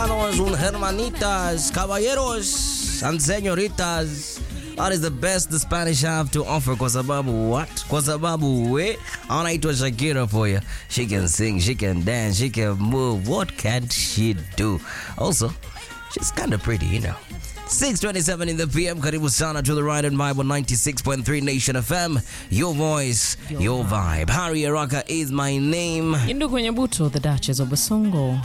hermanos and hermanitas, caballeros and señoritas. That is the best the Spanish have to offer. Kwa sababu what? Kwa sababu we anaitwa Shakira for you. She can sing, she can dance, she can move. What can she do? Also, she's kind of pretty, you know. 6:27 in the PM. Karibu sana to the Ride and Vibe on 96.3 Nation FM. Your voice, your vibe. Harry Araka is my name. Indu kwenye buto, the Duchess of Basongo.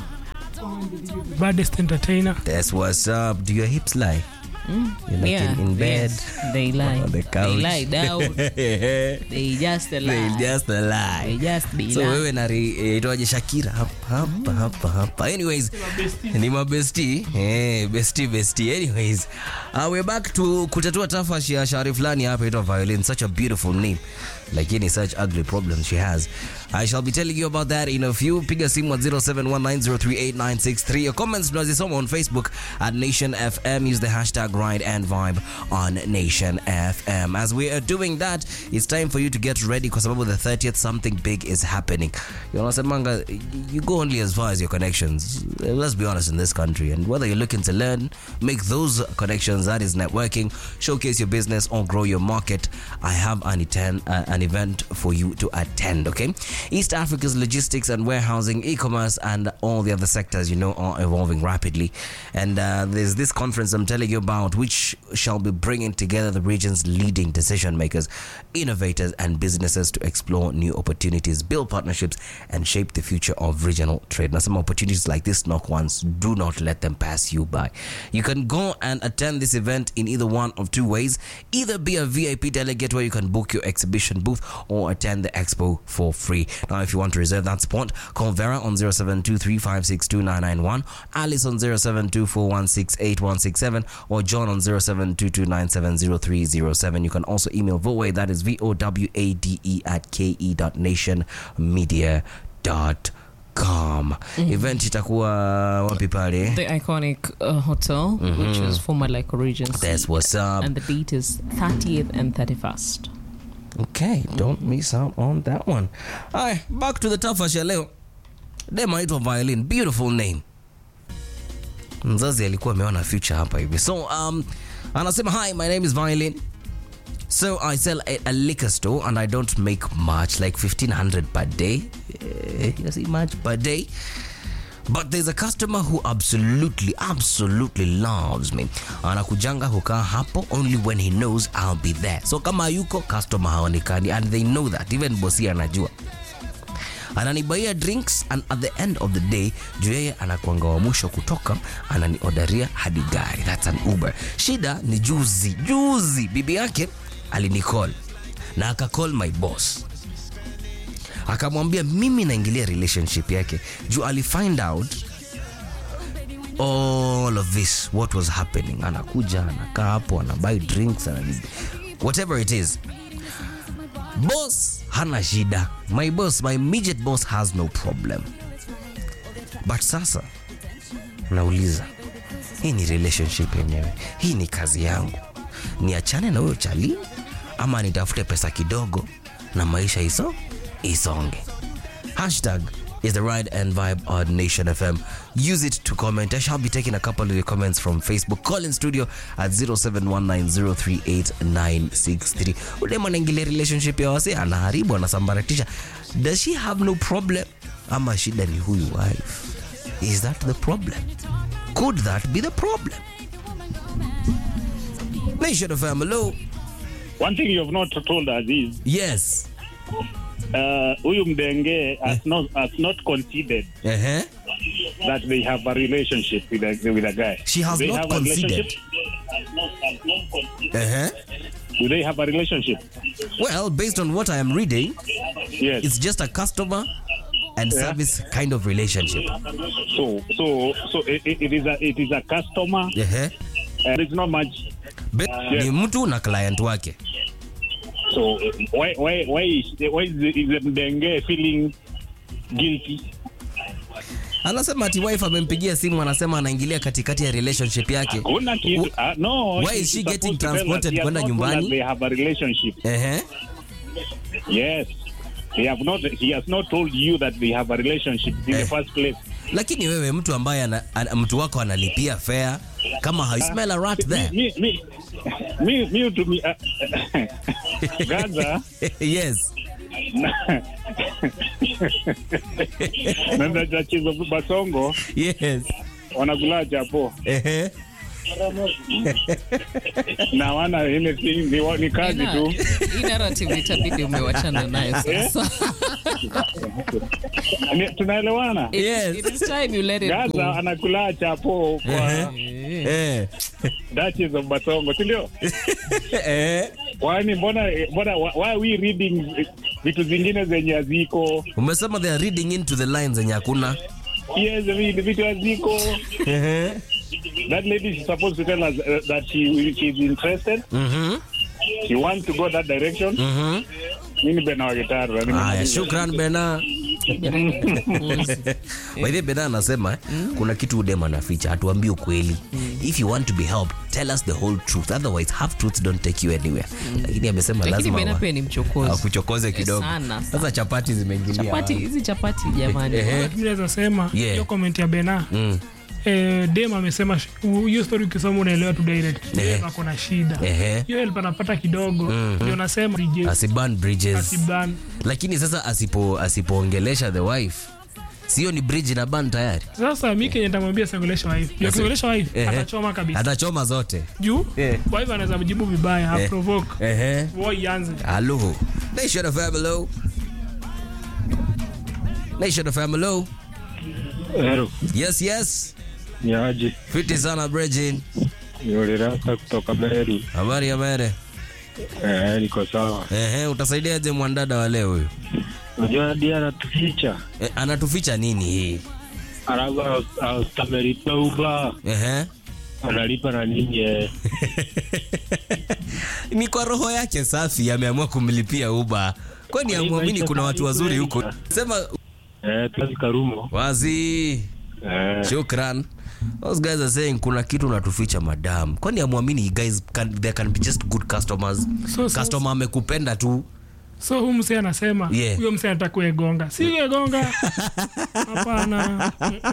Baddest entertainer. That's what's up. Do your hips lie? You're like in bed. Yes, they lie. On the couch. They lie down. They just lie. They just lie. They just be So lie. wewe na itoaje Shakira hapa. Anyways, ni mabesti. Bestie. Anyways, we're back to kutatua tafashi ya Shari fulani hapa ito Violin. Such a beautiful name. Lakini such ugly problems she has. I shall be telling you about that in a few. Piga simu at 0719038963. Your comments tunazisoma on Facebook at Nation FM. Use the hashtag Ride and Vibe on Nation FM. As we are doing that, it's time for you to get ready because about the 30th, something big is happening. You know, Manga, you go only as far as your connections. Let's be honest in this country. And whether you're looking to learn, make those connections, that is networking, showcase your business or grow your market, I have an event for you to attend, okay? East Africa's logistics and warehousing, e-commerce, and all the other sectors, you know, are evolving rapidly. And there's this conference I'm telling you about, which shall be bringing together the region's leading decision makers, innovators, and businesses to explore new opportunities, build partnerships, and shape the future of regional trade. Now, some opportunities like this knock once. Do not let them pass you by. You can go and attend this event in either one of two ways. Either be a VIP delegate where you can book your exhibition booth, or attend the expo for free. Now, if you want to reserve that spot, call Vera on 0723562991, Alice on 0724168167, or John on 0722970307. You can also email Vowade, that is VOWADE @ke.nationmedia.com. Event itakuwa wapi pale? The iconic hotel, which is former like Regency. That's what's up. And the date is 30th and 31st. Okay, don't miss out on that one. Alright, back to the tafash ya leo. Dem anaitwa Violin, beautiful name. Mzazi alikuwa ameona future hapa hivi. So anasema, hi, my name is Violin. So I sell a liquor store and I don't make much, like 1,500 per day. You see, much per day. But there's a customer who absolutely loves me. Anakujanga hukaa hapo only when he knows I'll be there. So kama yuko customer haonekani, and they know that. Even bosi anajua. Ananibaia drinks, and at the end of the day, juu yeye anakuanga wa mwisho kutoka, ananiodaria hadi gari. That's an Uber. Shida ni juzi bibi yake alinicall na akacall my boss. Akamwambia mimi naingilia relationship yake. Juu alifind out all of this, what was happening. Anakuja, anakaa hapo, anabuy drinks, whatever it is. Boss hana shida. My immediate boss has no problem. But sasa nauliza, hii ni relationship yenyewe, hii ni kazi yangu, niachane na huyo chali ama nitafute pesa kidogo na maisha isonge? Hashtag is the Ride and Vibe on Nation FM. Use it to comment. I shall be taking a couple of your comments from Facebook. Call in studio at 0719038963. Ule manaingilia relationship ya wase, anaharibu, anasambaratisha. Does she have no problem? Ama shida ni huyu wife? Is that the problem? Could that be the problem? Nation FM, hello. One thing you have not told us is, yes, huyu mdenge has not considered that they have a relationship with a guy. She has they not have considered. Do they have a relationship? Well, based on what I am reading, Yes. it's just a customer and service kind of relationship. So it is a customer. And it's not much. Ni mtu na client wake. So why is the mdenge feeling guilty? Anasema ati wife amempigia simu, anasema anaingilia katikati ya relationship yake. No. Why is she getting transported kwenda nyumbani? They have a relationship. Yes. He has not told you that they have a relationship in the first place. Lakini wewe mtu ambaye mtu wako analipia fare kama I smell a rat there. Me utumia Gaza. Yes. Nenda chachizo Basongo. Yes. Wanakula chapo. Na wana anything ni kazi tu. Hii narrative itabidi umewachana nayo sasa. Tunaelewana? Yes. It is time you let it Gaza go. anakula chapo kwa Duchess of Basongo, si ndio? Kwani mbona why we reading vitu zingine zenye haziko? Umesema they are reading into the lines zenye hakuna. Yes, vitu haziko. That lady is supposed to tell us that she is interested. She wants to go that direction. Mimi Bena wa gitara. Haya, shukran Bena. Wewe Bena anasema kuna kitu udema anaficha, hatuambii ukweli. If you want to be helped, tell us the whole truth. Otherwise, half truths don't take you anywhere. Lakini amesema lazima. Lakini Bena pia ni mchokozi. Akuchokoze kidogo. Sasa chapati zimeingilia. Hizi chapati jamani. Mimi naweza sema hiyo comment ya Bena. Dem amesema hiyo story ukisoma unaelewa tu direct. Dem ako na shida. Hiyo help anapata kidogo. Ndio nasema asiban bridges. Asiban. Lakini sasa asipoongelesha the wife, sio ni bridge na ban tayari. Sasa mimi Kenya nitamwambia siongelesha wife. Ndio siongelesha wife atachoma kabisa. Atachoma zote. Juu wife anaweza mjibu vibaya, provoke. Woi yanze. Hello. Nation FM hello. Nation FM hello. Hello. Yes. Ni aje? Fiti sana Bridgin. Yoliraka kutoka Meru. Habari ya Mere? Niko sawa. Utasaidiaje mwandada wa leo huyu? Unajua dia anatuficha. Anatuficha nini hii? Araga Amerika uba. Analipa na nini? Ni kwa roho yake safi ameamua kumlipia Uber. Kwani amwamini kuna watu wazuri huko? Sema kazi Karumo. Wazi. Shukran. Those guys are saying kuna kitu unatuficha madam. Kwani amwamini you guys there can be just good customers. Customer amekupenda tu. So huyu msee anasema huyo msee anataka kuegonga. Si kuegonga. Hapana.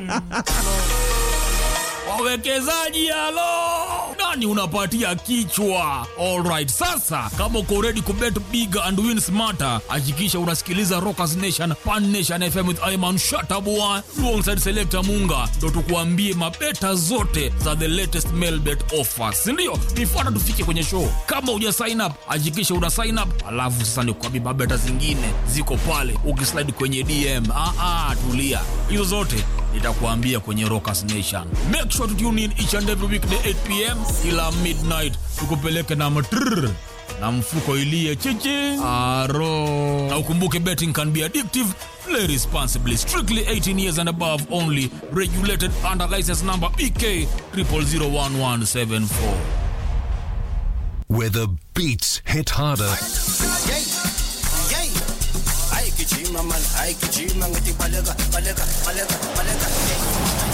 Wawekezaji halo, nani unapatia kichwa? Alright, sasa kama uko ready kubet big and win smarter, hakikisha unasikiliza Rockers Nation Pan Nation FM with Ayman Shatabua alongside Selector Munga, ndo tukuambie mabeta zote za the latest mail bet offers, ndio nifuata tufike kwenye show. Kama uja sign up, hakikisha una sign up, alafu sasa nikuambie mabeta zingine ziko pale, ukislide kwenye DM. Tulia, hizo zote nitakuambia kwenye Rockers Nation. Make sure to tune in each and every weekday 8 p.m. ila midnight, tukupeleke na matrrr na mfuko ilie chichi aro. Na ukumbuke betting can be addictive. Play responsibly. Strictly 18 years and above only. Regulated under license number BK 0001174. Where the beats hit harder. Ay, kichima man, ay, kichima ngati balega.